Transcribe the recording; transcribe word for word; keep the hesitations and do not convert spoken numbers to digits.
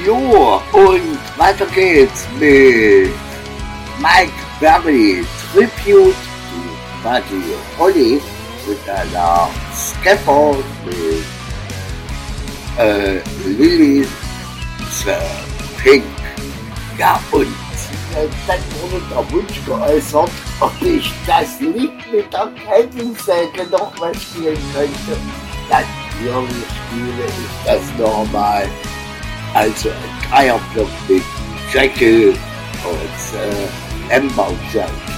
Jo, und weiter geht's mit Mike Berry, Tribute to Buddy Holly mit einer Scaffold mit äh, Lily Pink. Ja, und äh, dann wurde der Wunsch geäußert, ob ich das Lied mit der Kettensäge noch mal spielen könnte. Natürlich spiele ich das nochmal. Also ein Dreierblock mit Jekyll und äh, Amber Jack.